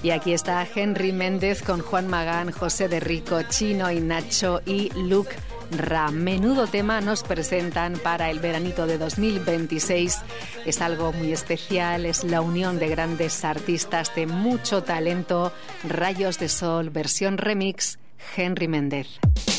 Y aquí está Henry Méndez con Juan Magán, José de Rico, Chino y Nacho y Luke Ra. Menudo tema nos presentan para el veranito de 2026. Es algo muy especial, es la unión de grandes artistas de mucho talento. Rayos de Sol, versión remix, Henry Méndez.